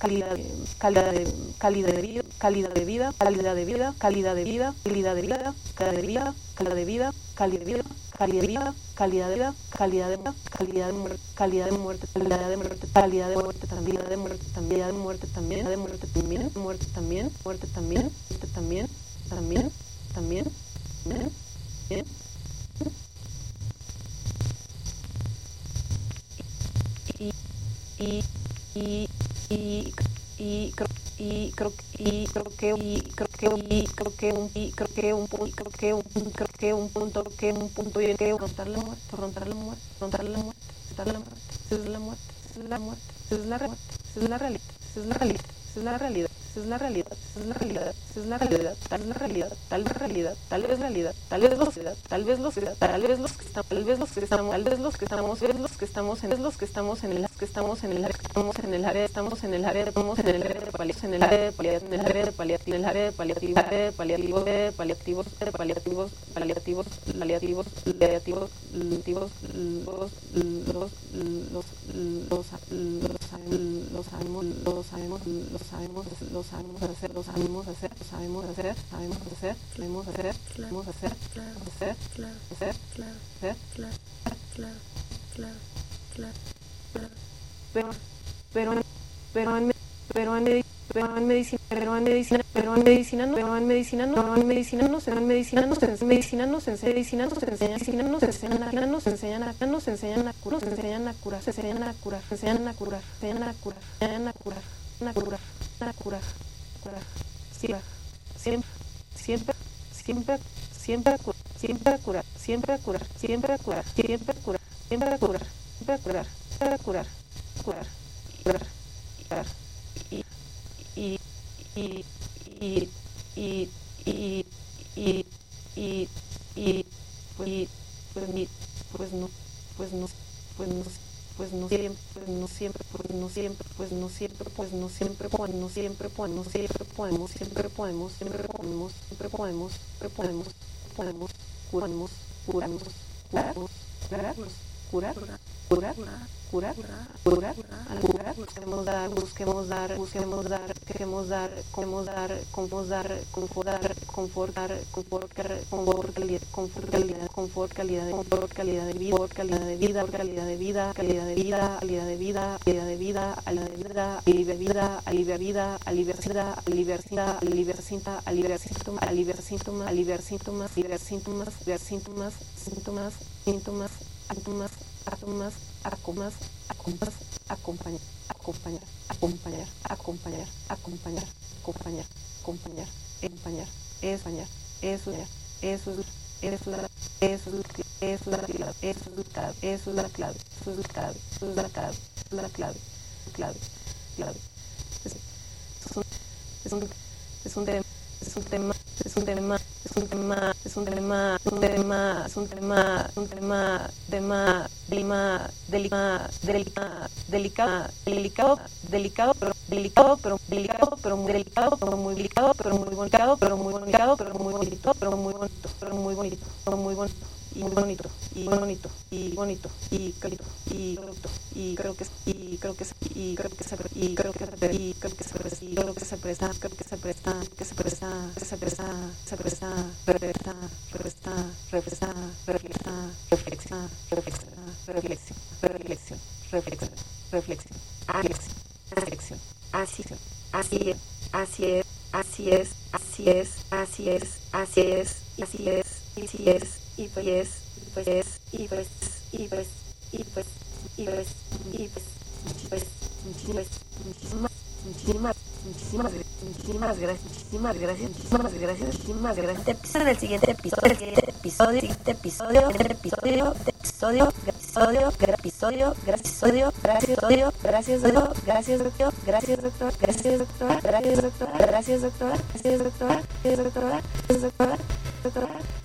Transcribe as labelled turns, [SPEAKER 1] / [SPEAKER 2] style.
[SPEAKER 1] calidad de vida, calidad de vida, calidad de vida, calidad de vida, calidad de vida, calidad de vida, calidad de vida, calidad de vida, calidad de vida, calidad de vida, calidad de vida, calidad de muerte, calidad de muerte, calidad de muerte, calidad de muerte también, de muerte también, de muerte también, de muerte también, muerte también, muerte también, muerte también, también, también, bien, creo que un punto y que afrontar la muerte, es la muerte, es la muerte, es la muerte, es la realidad, es la realidad, es la realidad, es la realidad, es la realidad, es la realidad, tal la realidad, tal vez realidad, tal vez realidad, tal vez los que estamos, tal vez los que estamos, tal vez los que estamos, los que estamos en los que estamos en el que estamos en el área, estamos en el área, estamos en el área, estamos en el área de paliativos, en el área de paliativos, en el área de paliativos, en el área de paliativos, paliativos, paliativos, paliativos, paliativos, paliativos, en medicina nos enseñan a curar, siempre a curar,
[SPEAKER 2] En el siguiente episodio, gracias doctora.